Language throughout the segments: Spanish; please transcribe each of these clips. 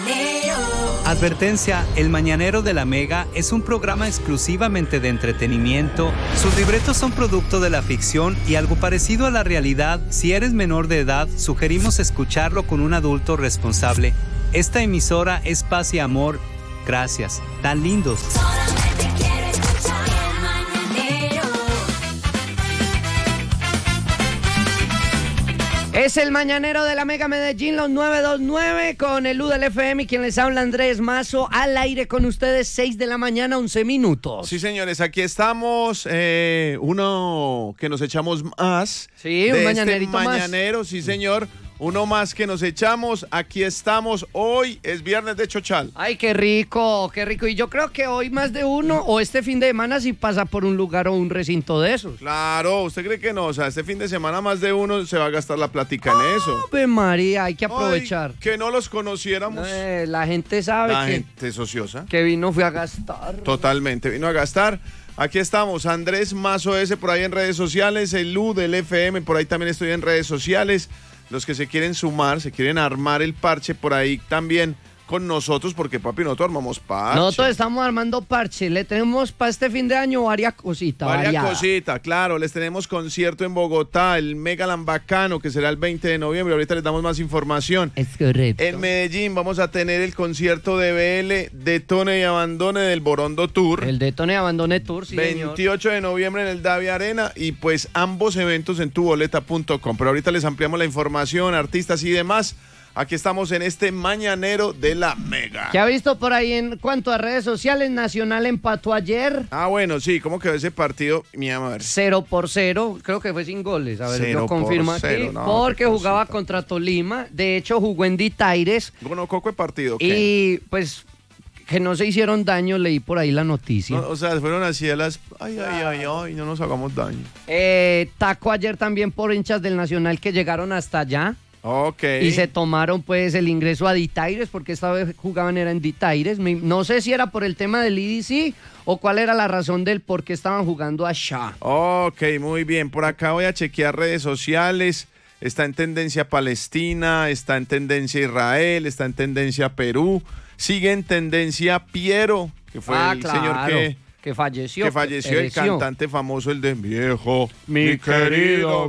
Advertencia, El Mañanero de la Mega es un programa exclusivamente de entretenimiento. Sus libretos son producto de la ficción y algo parecido a la realidad. Si eres menor de edad, sugerimos escucharlo con un adulto responsable. Esta emisora es paz y amor. Gracias. Tan lindos. Es el Mañanero de la Mega Medellín, los 929, con el U del FM y quien les habla, Andrés Mazo, al aire con ustedes, 6 de la mañana, 11 minutos. Sí, señores, aquí estamos, uno que nos echamos más. Sí, un mañanerito más. Mañanero, sí, señor. Uno más que nos echamos, aquí estamos, hoy es viernes de Chochal. Ay, qué rico, qué rico. Y yo creo que hoy más de uno, o este fin de semana, si pasa por un lugar o un recinto de esos. Claro, ¿usted cree que no? O sea, este fin de semana más de uno se va a gastar la plática en eso. ¡Ave María! Hay que aprovechar. Ay, que no los conociéramos. La gente sabe La que... gente es ociosa. Que vino fue a gastar. Totalmente, vino a gastar. Aquí estamos, Andrés Mazo S por ahí en redes sociales, el U del FM, por ahí también estoy en redes sociales. Los que se quieren sumar, se quieren armar el parche por ahí también con nosotros, porque papi, nosotros armamos parche. Nosotros estamos armando parche, le tenemos para este fin de año varias cositas. Varias cositas, claro, les tenemos concierto en Bogotá, el Megaland Bacano, que será el 20 de noviembre, ahorita les damos más información. Es correcto. En Medellín vamos a tener el concierto de BL, Detone y Abandone del Borondo Tour. El Detone y Abandone Tour, sí, 28 señor. de noviembre en el Davi Arena, y pues ambos eventos en tuboleta.com, pero ahorita les ampliamos la información, artistas y demás. Aquí estamos en este Mañanero de la Mega. ¿Qué ha visto por ahí en cuanto a redes sociales? Nacional empató ayer. Ah, bueno, sí, ¿cómo quedó ese partido? Mi amor. 0-0, creo que fue sin goles. A ver, lo confirmo aquí. No, porque jugaba contra Tolima. De hecho, jugó en Ditaires. Bueno, Coco, el partido, ¿qué? Y pues que no se hicieron daño, leí por ahí la noticia. No, o sea, fueron así a las... Ay, no nos hagamos daño. Taco ayer también por hinchas del Nacional que llegaron hasta allá. Ok. Y se tomaron pues el ingreso a Ditaires, porque esta vez jugaban era en Ditaires. No sé si era por el tema del IDC o cuál era la razón del por qué estaban jugando allá. Ok, muy bien. Por acá voy a chequear redes sociales. Está en tendencia Palestina, está en tendencia Israel, está en tendencia Perú. Sigue en tendencia Piero, que fue el señor que falleció. Que falleció, el cantante famoso, el de Viejo, mi querido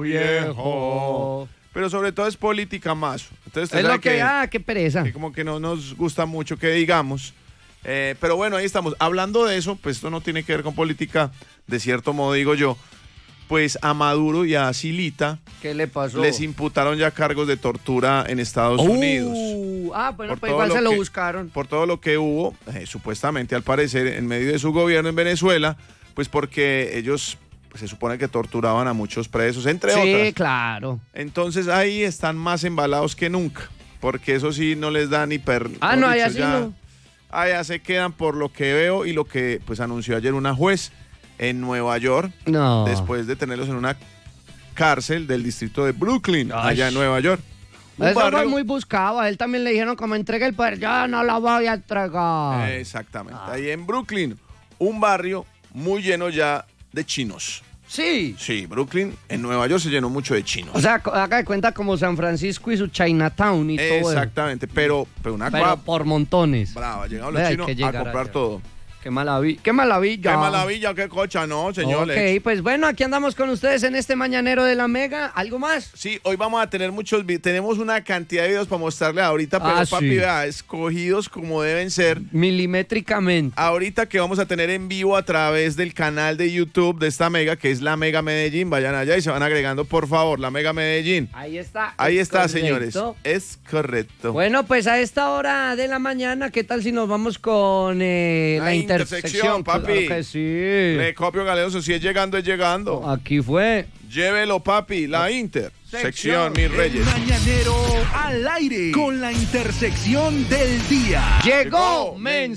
viejo. Pero sobre todo es política más. Entonces, es lo que, qué pereza. Que como que no nos gusta mucho que digamos. Pero bueno, ahí estamos. Hablando de eso, pues esto no tiene que ver con política, de cierto modo digo yo. Pues a Maduro y a Silita, ¿qué le pasó? Les imputaron ya cargos de tortura en Estados Unidos. Bueno, pues igual se lo buscaron. Por todo lo que hubo, supuestamente al parecer, en medio de su gobierno en Venezuela, pues porque ellos... se supone que torturaban a muchos presos, entre otras. Sí, claro. Entonces ahí están más embalados que nunca, porque eso sí no les da ni no, allá sí no. Allá se quedan por lo que veo y lo que pues anunció ayer una juez en Nueva York, después de tenerlos en una cárcel del distrito de Brooklyn, allá en Nueva York. Eso fue muy buscado, a él también le dijeron como entregue el poder, yo no lo voy a entregar. Exactamente, ahí en Brooklyn, un barrio muy lleno ya de chinos. Sí. Sí, Brooklyn, en Nueva York se llenó mucho de chinos. O sea, haga de cuenta como San Francisco y su Chinatown y todo. Exactamente, pero por montones. Brava, llegaron los chinos a comprar allá. Todo. Qué maravilla. Qué maravilla. Qué maravilla, qué cocha, ¿no, señores? Ok, pues bueno, aquí andamos con ustedes en este Mañanero de la Mega. ¿Algo más? Sí, hoy vamos a tener tenemos una cantidad de videos para mostrarle ahorita, pero papi, vea, escogidos como deben ser. Milimétricamente. Ahorita que vamos a tener en vivo a través del canal de YouTube de esta Mega, que es la Mega Medellín. Vayan allá y se van agregando, por favor, la Mega Medellín. Ahí está. Ahí está, correcto, señores. Es correcto. Bueno, pues a esta hora de la mañana, ¿qué tal si nos vamos con la intersección, papi? Claro que sí. Le copio, Galeoso, si es llegando, es llegando. Aquí fue. Llévelo, papi, la intersección, mis reyes. El Mañanero al aire con la intersección del día. Llegó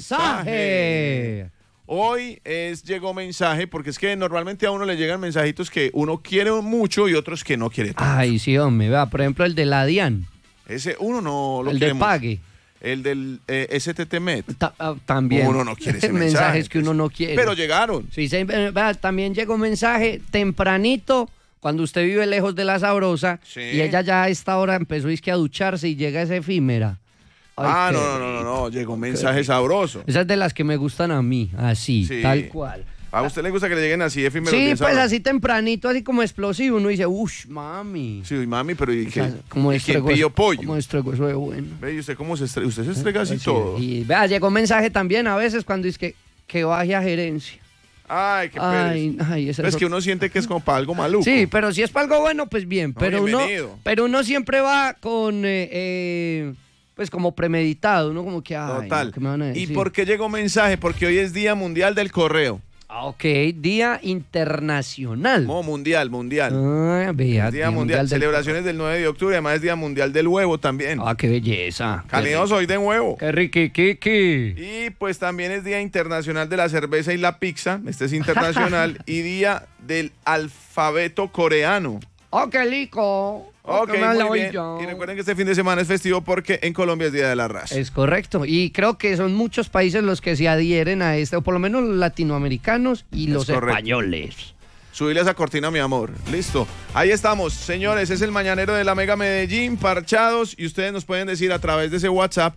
mensaje. Hoy llegó mensaje, porque es que normalmente a uno le llegan mensajitos que uno quiere mucho y otros que no quiere tanto. Ay, sí, hombre, vea, por ejemplo el de la DIAN. Ese uno no lo el queremos. De Pague. El del STT-Med. También. Uno no quiere ese mensaje. Mensajes que uno no quiere. Pero llegaron. Sí, también llegó mensaje tempranito, cuando usted vive lejos de la Sabrosa, sí, y ella ya a esta hora empezó a ducharse y llega esa efímera. Ay, no, llegó un mensaje sabroso. Esas de las que me gustan a mí, así, Sí. tal cual. ¿A usted le gusta que le lleguen así efímeros? Sí, bien pues sabrosos? así tempranito, así como explosivo, uno dice, uff, mami. Sí, mami, pero ¿y O sea, qué? como ¿Y quién estrego pidió pollo? Como estrego eso de bueno. Ve, ¿y usted cómo se estrega? Usted se estrega así Sí, todo. Y vea, llegó un mensaje también a veces cuando dice que baje a gerencia. Ay, qué Ay, pereza. ay, ese Es es que uno siente que es como para algo maluco. Sí, pero si es para algo bueno, pues bien. No, Pero bienvenido. uno siempre va con, pues como premeditado, uno como que, ay, Total. no, ¿qué me van a ¿Y decir? por qué llegó mensaje? Porque hoy es Día Mundial del Correo. Ah, ok, Día Internacional. No, mundial. Ah, vea, Día Mundial. del- Celebraciones del 9 de octubre. Además es Día Mundial del Huevo también. Ah, qué belleza. Canidoso hoy de huevo. Qué riqui. Y pues también es Día Internacional de la Cerveza y la Pizza. Este es internacional. Y Día del Alfabeto Coreano. Oh, qué lico. Oh, Ok, qué mal muy bien. oí yo. Y recuerden que este fin de semana es festivo porque en Colombia es Día de la Raza. Es correcto. Y creo que son muchos países los que se adhieren a este, o por lo menos los latinoamericanos y los correcto. españoles. Subirle esa cortina, mi amor. Listo. Ahí estamos, señores. Es el Mañanero de la Mega Medellín, parchados. Y ustedes nos pueden decir a través de ese WhatsApp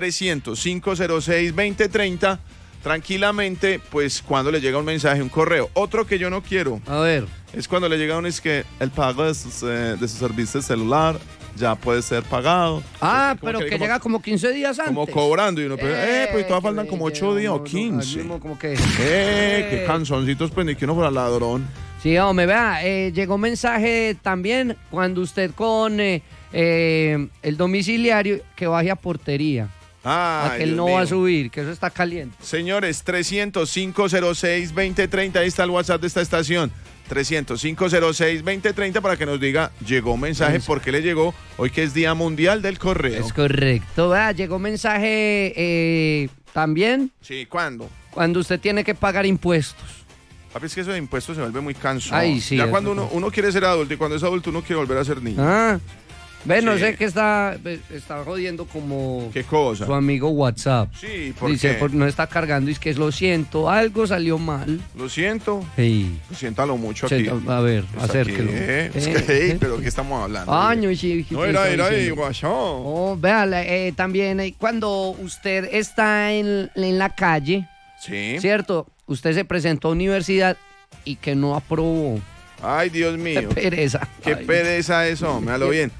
300-506-2030 tranquilamente, pues cuando le llega un mensaje, un correo. Otro que yo no quiero A ver. es cuando le llega un es que el pago de su servicio celular ya puede ser pagado. Ah, Como pero que como- llega como 15 días antes. como cobrando y uno, pues qué todavía faltan como 8 días o no, 15. mismo como que... Qué canzoncitos, pues ni que uno fuera ladrón. Sí, hombre, vea, llegó un mensaje también cuando usted con el domiciliario que baje a portería. Ah, Que él no va a subir, que eso está caliente. Señores, 300-506-2030, ahí está el WhatsApp de esta estación. 300-506-2030 para que nos diga, llegó un mensaje, ¿por qué le llegó? Hoy que es Día Mundial del Correo. Es correcto. Vea, llegó un mensaje también Sí, ¿cuándo? cuando usted tiene que pagar impuestos. Papi, es que eso de impuestos se vuelve muy cansón. Ay, sí, ya eso cuando sí. uno quiere ser adulto y cuando es adulto uno quiere volver a ser niño. Ah, ve, no Sí. sé qué está jodiendo como ¿Qué cosa? su amigo WhatsApp. Sí, ¿por Dice, qué? no está cargando, y es que lo siento, algo salió mal. Lo siento. Sí. Siéntalo mucho aquí. A ver, Pues acérquelo. aquí, Es que, hey, pero ¿qué estamos hablando? Año, sí. No, era ahí, guachón. Oh, véala, también cuando usted está en la calle, Sí. ¿cierto? Usted se presentó a universidad y que no aprobó. Ay, Dios mío. Qué pereza. Qué Ay. pereza eso, me lo bien.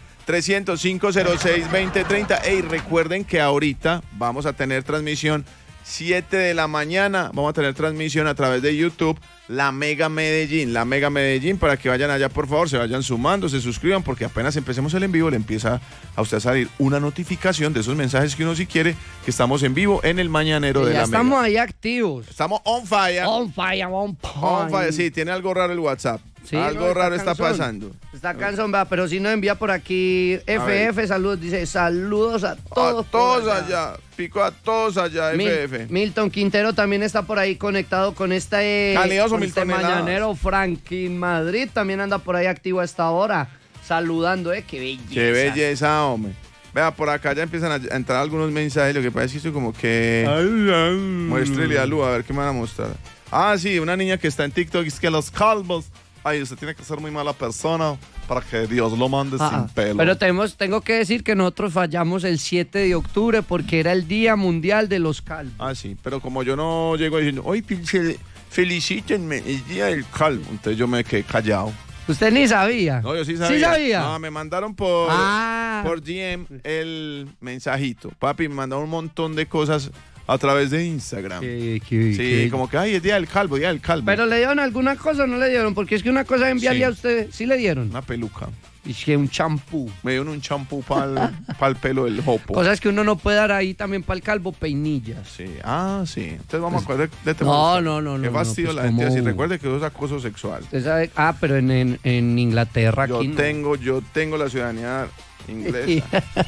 300-506-2030. Ey, recuerden que ahorita vamos a tener transmisión 7 de la mañana. Vamos a tener transmisión a través de YouTube. La Mega Medellín, para que vayan allá, por favor, se vayan sumando, se suscriban, porque apenas empecemos el en vivo, le empieza a usted a salir una notificación de esos mensajes que uno si quiere, que estamos en vivo en el Mañanero de Ya la estamos Mega. ahí activos. Estamos on fire. On fire, on fire. On fire, sí, tiene algo raro el WhatsApp. Sí, algo no, raro está cansón. pasando. Está cansón, va, pero si no envía por aquí FF, saludos, dice saludos a todos. A todos por allá. Pico a todos allá, FF. Milton Quintero también está por ahí conectado con este, Calidoso, con este Milton Heladas. mañanero. Franklin Madrid también anda por ahí activo a esta hora, saludando, qué belleza. Qué belleza, hombre. Vea, por acá ya empiezan a entrar algunos mensajes. Lo que pasa es que estoy como que... Muéstrele a Lu, a ver qué me van a mostrar. Ah, sí, una niña que está en TikTok. Es que los calvos... Ay, usted tiene que ser muy mala persona para que Dios lo mande sin pelo. Pero tengo que decir que nosotros fallamos el 7 de octubre porque era el Día Mundial de los Calvos. Ah, sí, pero como yo no llego diciendo, hoy felicítenme, el día del calvo. Entonces yo me quedé callado. Usted ni sabía. No, yo sí sabía. ¿Sí sabía? No, me mandaron por Ah. DM el mensajito. Papi, me mandaron un montón de cosas a través de Instagram. Sí, como que, ay, es día del calvo. Pero le dieron alguna cosa o no le dieron, porque es que una cosa es enviarle Sí. a usted, sí le dieron. Una peluca. Y es que un champú. Me dieron un champú para el pelo del jopo. Cosas que uno no puede dar ahí también para el calvo, peinillas. Sí, sí. Entonces vamos a acordar de Pues, no, Qué fastidio pues, la gente ¿cómo? así. Recuerde que eso es acoso sexual. Usted sabe, pero en Inglaterra Yo aquí no. tengo la ciudadanía inglesa.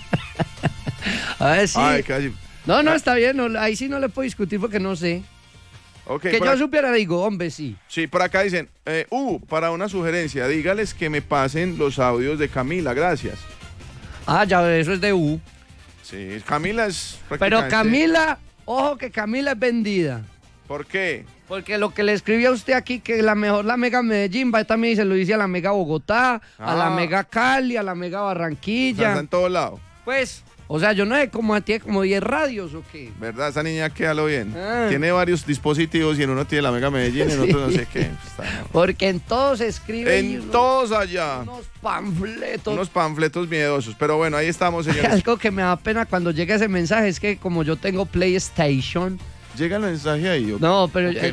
A ver, sí. Ay, casi. No, está bien, ahí sí no le puedo discutir porque no sé. Ok, Que por yo acá- supiera, digo, hombre, sí. Sí, por acá dicen, para una sugerencia, dígales que me pasen los audios de Camila, gracias. Ah, ya, eso es de U. Sí, Camila es Pero prácticamente... Camila, ojo que Camila es vendida. ¿Por qué? Porque lo que le escribí a usted aquí, que la Mega Medellín, va también se lo dice a la Mega Bogotá, a la Ah. Mega Cali, a la Mega O sea, Barranquilla. está en todos lados. Pues, O sea, yo no sé cómo tiene como 10 radios o qué. ¿Verdad? Esa niña quédalo bien. Ah. Tiene varios dispositivos y en uno tiene la Mega Medellín y en otro no sé qué. Está- Porque en todos se escribe En todos allá. unos panfletos. Unos panfletos miedosos. Pero bueno, ahí estamos, señores. Algo que me da pena cuando llega ese mensaje es que como yo tengo PlayStation. ¿Llega el mensaje ahí? ¿O No, pero o qué